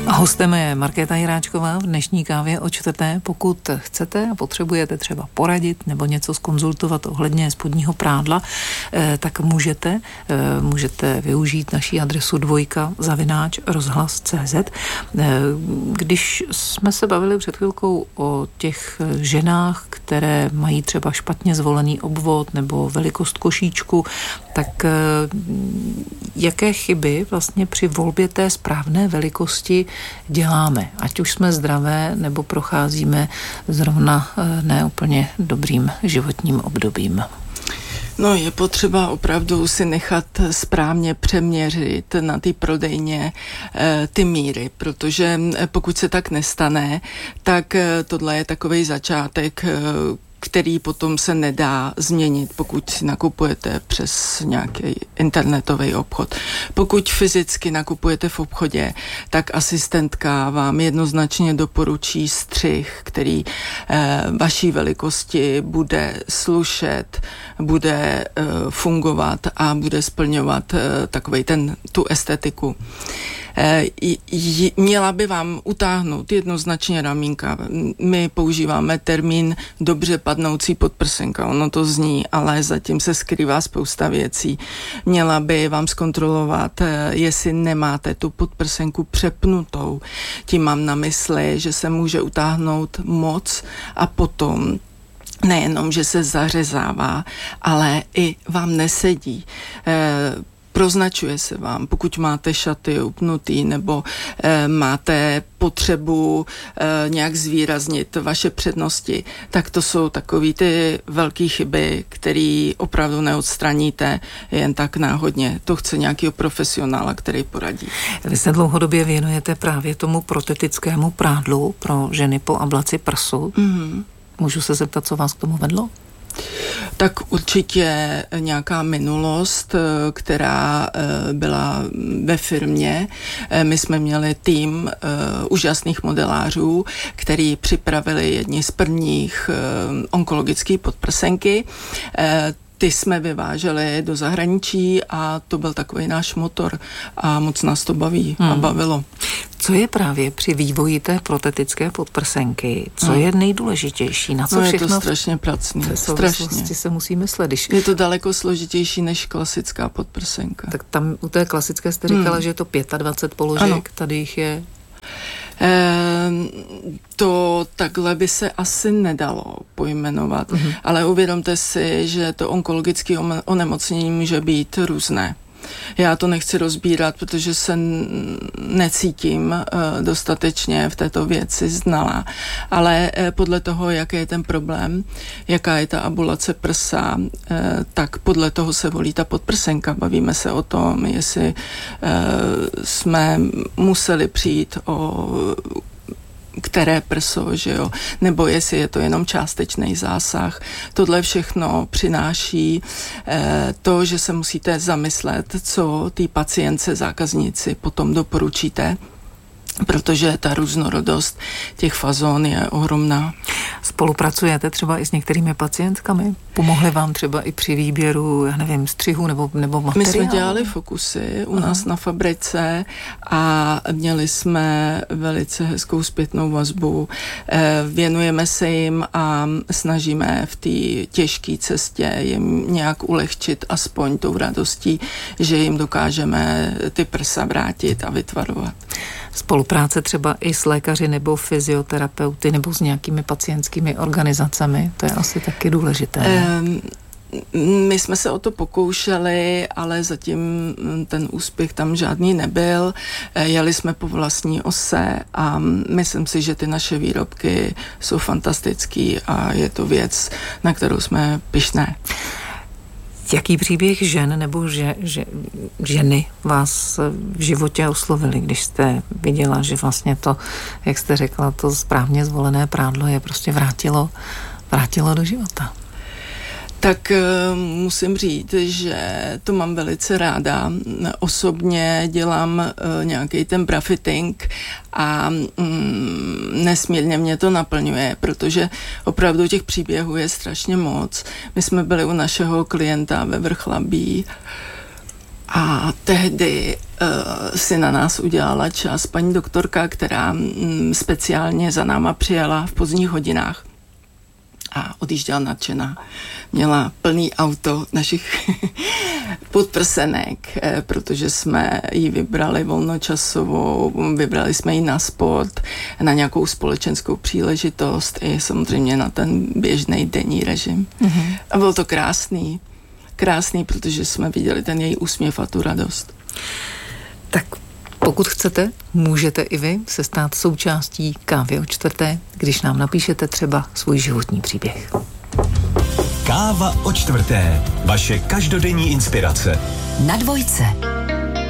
Hostem je Markéta Jiráčková v dnešní kávě o čtvrté. Pokud chcete a potřebujete třeba poradit nebo něco zkonzultovat ohledně spodního prádla, tak můžete využít naší adresu dvojka@rozhlas.cz. Když jsme se bavili před chvilkou o těch ženách, které mají třeba špatně zvolený obvod nebo velikost košíčku, tak jaké chyby vlastně při volbě té správné velikosti děláme? Ať už jsme zdravé, nebo procházíme zrovna neúplně dobrým životním obdobím. No, je potřeba opravdu si nechat správně přeměřit na té prodejně ty míry, protože pokud se tak nestane, tak tohle je takovej začátek, který potom se nedá změnit, pokud si nakupujete přes nějaký internetový obchod. Pokud fyzicky nakupujete v obchodě, tak asistentka vám jednoznačně doporučí střih, který vaší velikosti bude slušet, bude fungovat a bude splňovat tu estetiku. Měla by vám utáhnout jednoznačně ramínka. My používáme termín dobře padnoucí podprsenka. Ono to zní, ale zatím se skrývá spousta věcí. Měla by vám zkontrolovat, jestli nemáte tu podprsenku přepnutou. Tím mám na mysli, že se může utáhnout moc a potom nejenom, že se zařezává, ale i vám nesedí. Proznačuje se vám, pokud máte šaty upnutý nebo máte potřebu nějak zvýraznit vaše přednosti, tak to jsou takový ty velké chyby, které opravdu neodstraníte jen tak náhodně. To chce nějakého profesionála, který poradí. Vy se dlouhodobě věnujete právě tomu protetickému prádlu pro ženy po ablaci prsu. Mm-hmm. Můžu se zeptat, co vás k tomu vedlo? Tak určitě nějaká minulost, která byla ve firmě. My jsme měli tým úžasných modelářů, který připravili jedni z prvních onkologické podprsenky. Ty jsme vyváželi do zahraničí a to byl takový náš motor a moc nás to baví a bavilo. Co je právě při vývoji té protetické podprsenky? Co je nejdůležitější? Na co všechno? Je to strašně pracný. Strašně se musí myslet. Je to daleko složitější než klasická podprsenka. Tak tam u té klasické jste říkala, že je to 25 položek, ano. Tady jich je... To takhle by se asi nedalo pojmenovat, ale uvědomte si, že to onkologické onemocnění může být různé. Já to nechci rozbírat, protože se necítím dostatečně v této věci znalá, ale podle toho, jaký je ten problém, jaká je ta abulace prsa, tak podle toho se volí ta podprsenka. Bavíme se o tom, jestli jsme museli přijít o které prso, že jo, nebo jestli je to jenom částečný zásah. Tohle všechno přináší to, že se musíte zamyslet, co té pacientce, zákazníci potom doporučíte, protože ta různorodost těch fazón je ohromná. Spolupracujete třeba i s některými pacientkami? Pomohli vám třeba i při výběru, já nevím, střihu nebo materiálu? My jsme dělali fokusy u nás na fabrice a měli jsme velice hezkou zpětnou vazbu. Věnujeme se jim a snažíme v té těžké cestě jim nějak ulehčit aspoň tou radostí, že jim dokážeme ty prsa vrátit a vytvarovat. Spolupráce třeba i s lékaři nebo fyzioterapeuty nebo s nějakými pacientskými organizacemi, to je asi taky důležité. My jsme se o to pokoušeli, ale zatím ten úspěch tam žádný nebyl. Jeli jsme po vlastní ose a myslím si, že ty naše výrobky jsou fantastický a je to věc, na kterou jsme pyšné. Jaký příběh žen nebo ženy vás v životě oslovily, když jste viděla, že vlastně to, jak jste řekla, to správně zvolené prádlo je prostě vrátilo do života? Tak musím říct, že to mám velice ráda. Osobně dělám nějaký ten brafitting a nesmírně mě to naplňuje, protože opravdu těch příběhů je strašně moc. My jsme byli u našeho klienta ve Vrchlabí A tehdy si na nás udělala čas paní doktorka, která speciálně za náma přijela v pozdních hodinách a odjížděla nadšená. Měla plný auto našich podprsenek, protože jsme ji vybrali volnočasovou, vybrali jsme ji na sport, na nějakou společenskou příležitost i samozřejmě na ten běžný denní režim. Mm-hmm. A bylo to krásný, protože jsme viděli ten její úsměv a tu radost. Tak pokud chcete, můžete i vy se stát součástí Kávy o čtvrté, když nám napíšete třeba svůj životní příběh. Káva o čtvrté. Vaše každodenní inspirace. Na Dvojce.